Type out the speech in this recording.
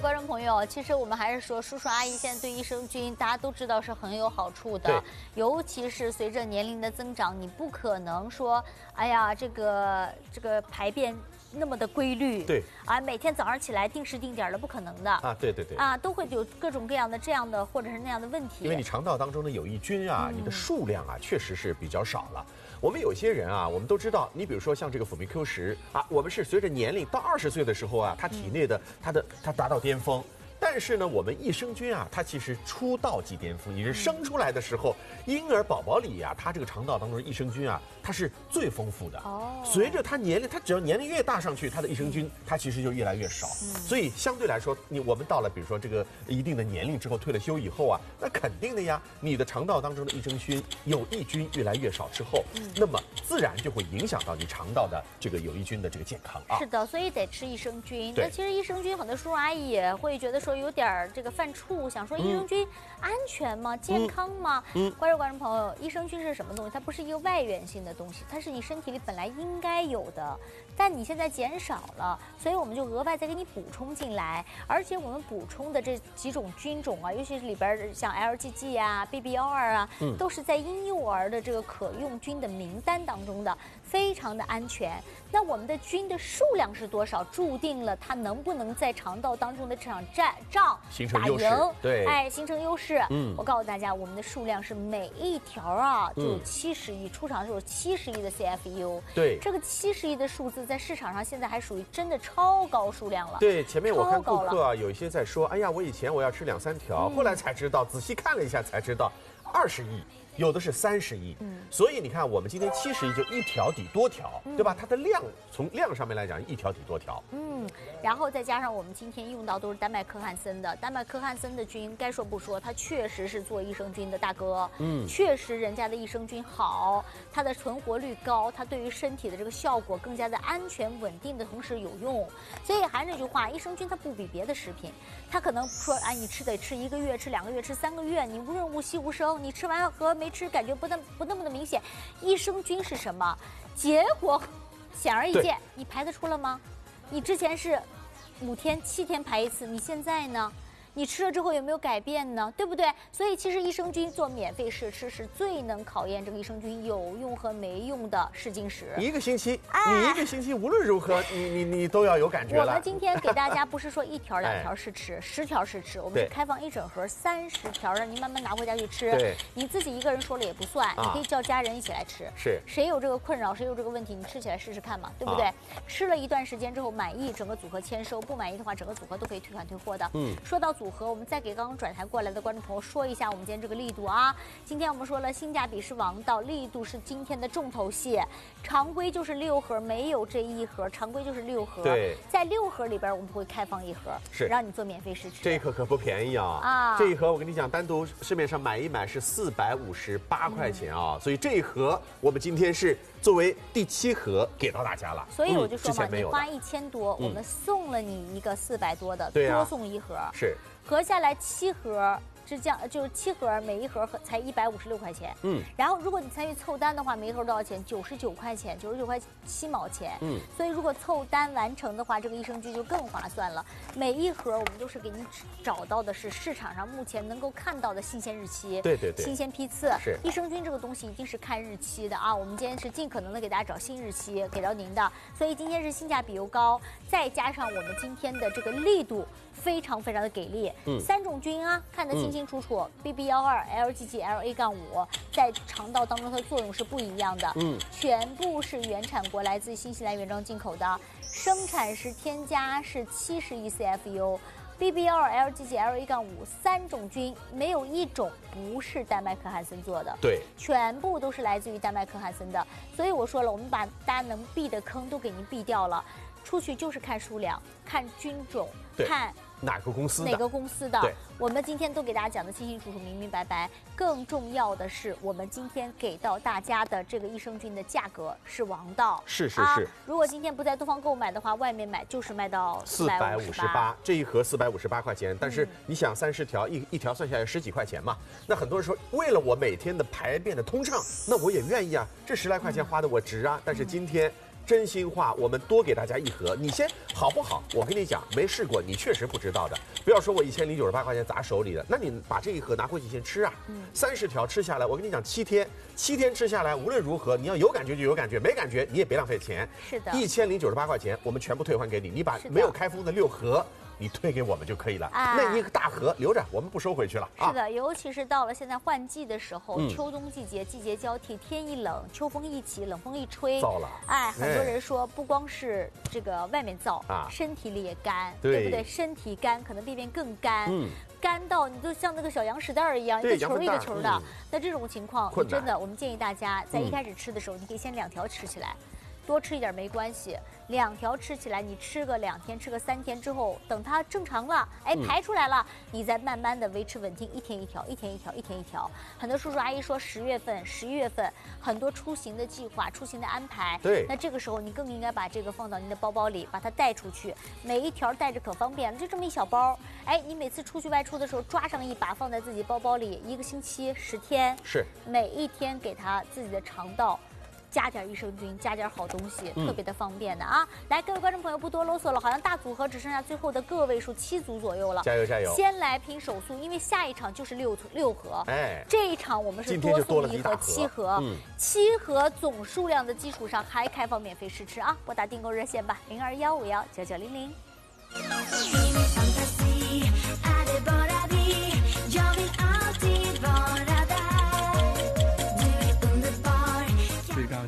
观众朋友，其实我们还是说，叔叔阿姨现在对益生菌，大家都知道是很有好处的。尤其是随着年龄的增长，你不可能说，哎呀，这个排便那么的规律， 对啊，每天早上起来定时定点的，不可能的啊，对对对啊，都会有各种各样的这样的或者是那样的问题。 因为你肠道当中的有益菌啊，你的数量啊，确实是比较少了。我们有些人啊，我们都知道，你比如说像这个辅酶 Q10啊，我们是随着年龄到20岁的时候啊，他体内的它达到巅峰。但是呢，我们益生菌啊，它其实出道即巅峰，也是生出来的时候，婴儿宝宝里啊，它这个肠道当中的益生菌啊，它是最丰富的。哦。随着它年龄，它只要年龄越大上去，它的益生菌它其实就越来越少。所以相对来说，我们到了比如说这个一定的年龄之后，退了休以后啊，那肯定的呀，你的肠道当中的益生菌有益菌越来越少之后，那么自然就会影响到你肠道的这个有益菌的这个健康啊。 是的，所以得吃益生菌。那其实益生菌很多叔叔阿姨也会觉得说有点这个犯怵，想说益生菌安全吗？健康吗？观众朋友，益生菌是什么东西？它不是一个外源性的东西，它是你身体里本来应该有的，但你现在减少了，所以我们就额外再给你补充进来。而且我们补充的这几种菌种啊，尤其是里边像 LGG 啊、BB12啊，都是在婴幼儿的这个可用菌的名单当中的，非常的安全。那我们的菌的数量是多少，注定了它能不能在肠道当中的这场仗形成优势，对， 哎，形成优势。我告诉大家，我们的数量是每一条啊就有70亿，出厂的时候有70亿的 CFU。对，这个70亿的数字在市场上现在还属于真的超高数量了。 对，前面我看顾客啊，有一些在说，哎呀，我以前我要吃2、3条，后来才知道，仔细看了一下才知道，20亿。有的是30亿，所以你看，我们今天70亿就一条抵多条，对吧？它的量从量上面来讲，一条抵多条。 然后再加上我们今天用到都是丹麦科汉森的，丹麦科汉森的菌，该说不说，它确实是做益生菌的大哥，确实人家的益生菌好，它的存活率高，它对于身体的这个效果更加的安全稳定的同时有用。所以还是那句话，益生菌它不比别的食品，它可能说，哎，你得吃1个月，吃2个月，吃3个月，你无润无息无声，你吃完和没吃感觉不那么的明显。益生菌是什么？结果显而易见，你排得出了吗？你之前是5天、7天排一次，你现在呢？你吃了之后有没有改变呢？对不对？所以其实益生菌做免费试吃是最能考验这个益生菌有用和没用的试金石。 你一个星期无论如何，你都要有感觉了。 我们今天给大家不是说1条2条试吃，10条试吃，我们是开放一整盒30条，让您慢慢拿回家去吃。对，你自己一个人说了也不算，你可以叫家人一起来吃。是，谁有这个困扰，谁有这个问题，你吃起来试试看嘛，对不对？吃了一段时间之后满意，整个组合签收；不满意的话，整个组合都可以退款退货的。说到组合，我们再给刚刚转台过来的观众朋友说一下我们今天这个力度啊。今天我们说了，性价比是王道，力度是今天的重头戏。常规就是6盒，没有这一盒，常规就是6盒。对，在6盒里边我们会开放1盒，是让你做免费试吃。 这一盒可不便宜啊！这一盒我跟你讲，单独市面上买一买是458块钱啊，所以这一盒我们今天是作为第7盒给到大家了。 所以我就说嘛，你花1000多，我们送了你一个400多的，多送1盒。是。合下来7盒，就是7盒，每一盒才156块钱。然后如果你参与凑单的话，每一盒多少钱？99块钱，99块7毛钱。所以如果凑单完成的话，这个益生菌就更划算了。每一盒我们都是给你找到的是市场上目前能够看到的新鲜日期，对，新鲜批次。是益生菌这个东西一定是看日期的啊。我们今天是尽可能的给大家找新日期给到您的，所以今天是性价比又高，再加上我们今天的这个力度非常非常的给力。3种菌啊，看得清清楚楚。BB12、LGG、LA-5在肠道当中它的作用是不一样的。全部是原产国来自新西兰原装进口的，生产时添加是70亿 CFU。BB12、LGG、LA-5 3种菌，没有一种不是丹麦科汉森做的，对，全部都是来自于丹麦科汉森的。所以我说了，我们把大家能避的坑都给您避掉了。出去就是看数量、看菌种、看哪个公司的。对，我们今天都给大家讲的清清楚楚、明明白白。更重要的是，我们今天给到大家的这个益生菌的价格是王道。是。如果今天不在东方购买的话，外面买就是卖到458， 这一盒458块钱。但是你想30条，一条算下来10几块钱嘛？那很多人说，为了我每天的排便的通畅，那我也愿意啊，这10来块钱花的我值啊。但是今天真心话，我们多给大家一盒，你先好不好？我跟你讲，没试过，你确实不知道的。不要说我1098块钱砸手里的，那你把这一盒拿回去先吃啊。30条吃下来，我跟你讲，7天吃下来，无论如何，你要有感觉就有感觉，没感觉你也别浪费钱。 是的 ，1098块钱，我们全部退还给你。你把没有开封的6盒。你退给我们就可以了，那一个大盒留着，我们不收回去了。 是的，尤其是到了现在换季的时候，秋冬季节，季节交替，天一冷，秋风一起，冷风一吹， 燥了。 哎，很多人说不光是这个外面燥啊，身体里也干，对不对？身体干，可能便便更干，干到你就像那个小羊屎蛋儿一样，一个球一个球的。那这种情况，真的，我们建议大家在一开始吃的时候，你可以先2条吃起来。多吃一点没关系，2条吃起来，你吃个2天，吃个3天之后，等它正常了，哎，排出来了，你再慢慢的维持稳定，1天1条，1天1条，1天1条。很多叔叔阿姨说10月份、11月份很多出行的计划、出行的安排， 对， 那这个时候你更应该把这个放到您的包包里，把它带出去，每一条带着可方便了，就这么一小包，哎，你每次出去外出的时候抓上一把，放在自己包包里，1个星期10天， 是每一天给它自己的肠道。加点益生菌，加点好东西，特别的方便的啊！来，各位观众朋友，不多啰嗦了，好像大组合只剩下最后的个位数7组左右了， 加油加油！ 先来拼手速，因为下一场就是6盒，哎，这一场我们是多送1盒7盒，7盒总数量的基础上还开放免费试吃啊！拨打订购热线吧，0215199900。